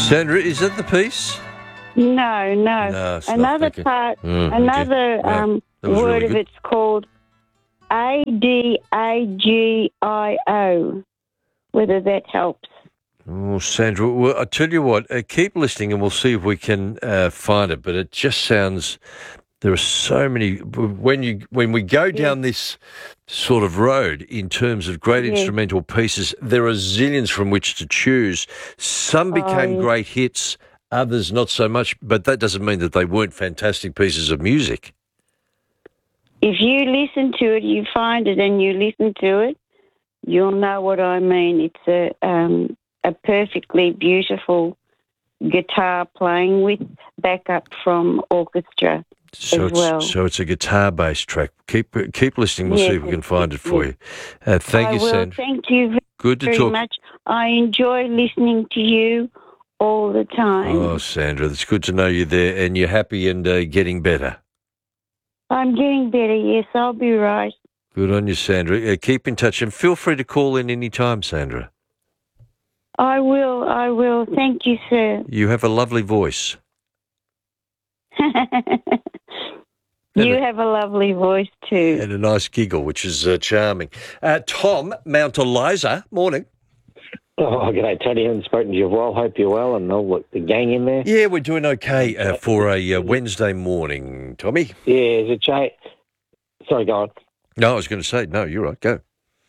Sandra, is that the piece? No. No, it's not. Another Okay. part, Okay. another Yeah, that was word really of good. it's called ADAGIO, whether that helps. Oh, Sandra, well, I tell you what, keep listening and we'll see if we can find it. But it just sounds, there are so many. When we go down this sort of road in terms of great Yes. instrumental pieces, there are zillions from which to choose. Some became yes. great hits, others not so much. But that doesn't mean that they weren't fantastic pieces of music. If you listen to it, you find it and you listen to it, you'll know what I mean. It's a perfectly beautiful guitar playing with backup from orchestra as well. So it's a guitar-based track. Keep listening. We'll see if we can find it for you. Thank you, Sandra. Thank you Good to very talk. much. I enjoy listening to you all the time. Oh, Sandra, it's good to know you're there and you're happy and getting better. I'm getting better, yes, I'll be right. Good on you, Sandra. Keep in touch and feel free to call in any time, Sandra. I will. Thank you, sir. You have a lovely voice. You have a lovely voice too. And a nice giggle, which is charming. Tom, Mount Eliza, morning. Oh, g'day, Tony. I haven't spoken to you a while. Hope you're well and all the gang in there. Yeah, we're doing okay for a Wednesday morning, Tommy. Yeah, is it Jay? Sorry, go on. No, I was going to say, no, you're right, go.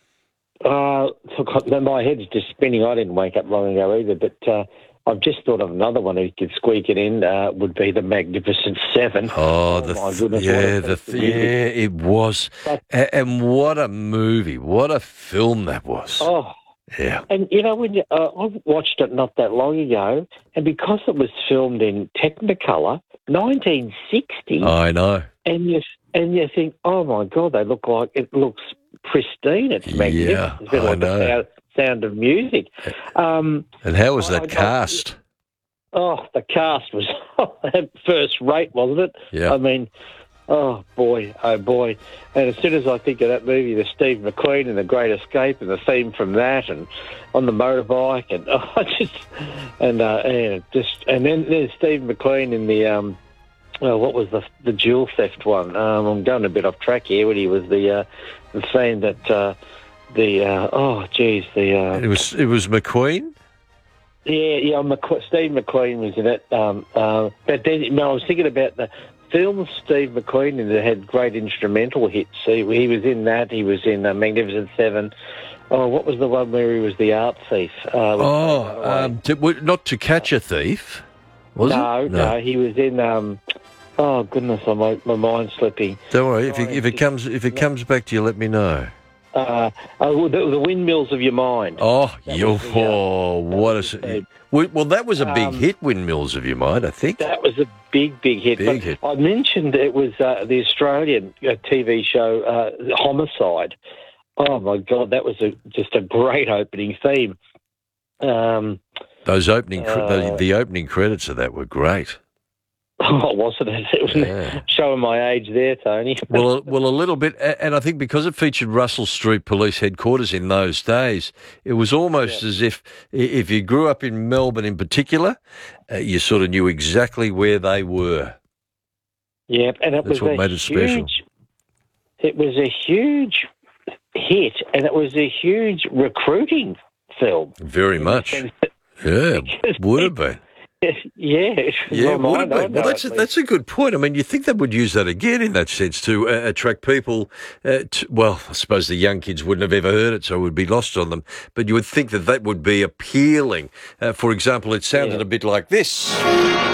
My head's just spinning. I didn't wake up long ago either, but I've just thought of another one who could squeak it in. Would be the Magnificent Seven. Oh, my goodness! It was, and what a movie! What a film that was! Oh, yeah. And you know, when I watched it not that long ago, and because it was filmed in Technicolor, 1960. I know. And you think, oh my God, it looks pristine. It's magnificent. Yeah, It's a bit I like know. the sound of music. And how was that cast? The cast was first rate, wasn't it? Yeah. I mean, oh boy. And as soon as I think of that movie, the Steve McQueen and The Great Escape and the theme from that, and on the motorbike, and then there's Steve McQueen in the what was the jewel theft one? I'm going a bit off track here. When he was the theme that It was McQueen. Yeah. Steve McQueen was in it. But then I was thinking about the film Steve McQueen, and it had great instrumental hits. He was in that. He was in Magnificent Seven. Oh, what was the one where he was the art thief? Not To Catch a Thief, was it? No, he was in. Oh goodness, my mind's slipping. Don't worry. If it comes back to you, let me know. The Windmills of Your Mind. Well, that was a big hit, Windmills of Your Mind, I think. That was a big hit. Big hit. I mentioned it was the Australian TV show Homicide. Oh my God, that was just a great opening theme. Those opening the opening credits of that were great. Oh, wasn't it? It was showing my age there, Tony. Well, a little bit, and I think because it featured Russell Street Police Headquarters in those days, it was almost as if you grew up in Melbourne in particular, you sort of knew exactly where they were. Yeah, and That's what made it special. It was a huge hit, and it was a huge recruiting film. Very much. Yeah, would have been. Yeah, would have been. Well, that's a good point. I mean, you think they would use that again in that sense to attract people. I suppose the young kids wouldn't have ever heard it, so it would be lost on them. But you would think that would be appealing. For example, it sounded a bit like this.